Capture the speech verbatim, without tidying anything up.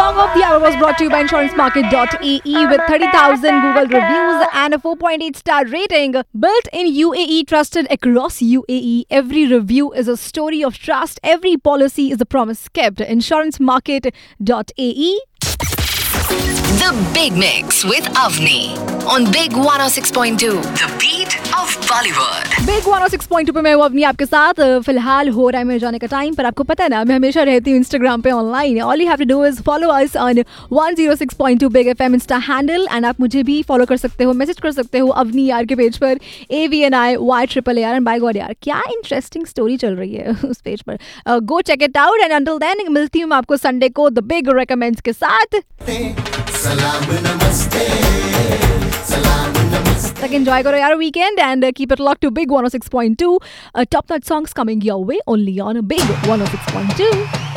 Song of the Hour was brought to you by insurance market dot a e with thirty thousand Google reviews and a four point eight star rating. Built in U A E, trusted across U A E. Every review is a story of trust. Every policy is a promise kept. insurance market dot a e. The Big Mix with Avni on Big one oh six point two. The beat of Bollywood. Big one oh six point two पे मैं हूँ अवनी आपके साथ. फिलहाल हो रहा है मेरे जाने का टाइम, पर आपको पता है ना मैं हमेशा रहती हूँ इंस्टाग्राम पे online. All you have to do is follow us on one oh six point two big FM Insta handle, and आप मुझे भी फॉलो कर सकते हो, मैसेज कर सकते हो अवनी यार के पेज पर, A V N I Y triple A R. And bye God यार क्या इंटरेस्टिंग स्टोरी चल रही है उस पेज पर. Go check it out. And until then मिलती हूँ मैं आपको संडे को द बिग रेकमेंड्स के साथ. सलाम नमस्ते, सलाम नमस्ते. तक एंजॉय करो यार weekend and keep it lock to big one oh six point two. Uh, top notch songs coming your way only on Big one oh six point two.